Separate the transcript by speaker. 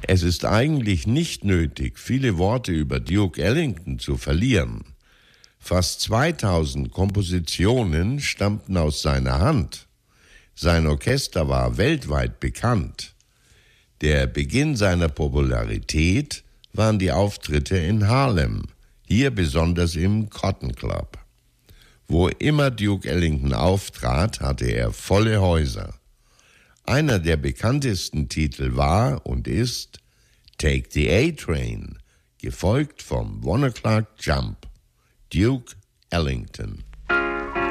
Speaker 1: Es ist eigentlich nicht nötig, viele Worte über Duke Ellington zu verlieren. Fast 2000 Kompositionen stammten aus seiner Hand. Sein Orchester war weltweit bekannt. Der Beginn seiner Popularität waren die Auftritte in Harlem, hier besonders im Cotton Club. Wo immer Duke Ellington auftrat, hatte er volle Häuser. Einer der bekanntesten Titel war und ist Take the A-Train, gefolgt vom 1 O'Clock Jump, Duke Ellington.